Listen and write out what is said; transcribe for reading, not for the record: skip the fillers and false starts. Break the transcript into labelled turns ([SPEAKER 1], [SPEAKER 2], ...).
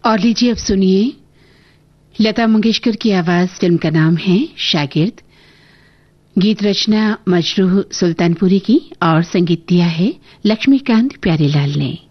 [SPEAKER 1] और लीजिए अब सुनिए लता मंगेशकर की आवाज। फिल्म का नाम है शागिर्द। गीत रचना मजरूह सुल्तानपुरी की और संगीत दिया है लक्ष्मीकांत प्यारेलाल ने।